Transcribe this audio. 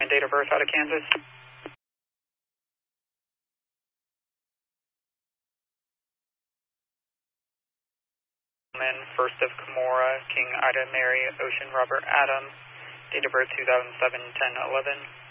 And date of birth out of Kansas. First of Kimura, King Ida Mary, Ocean Robert Adam, date of birth 2007-10-11.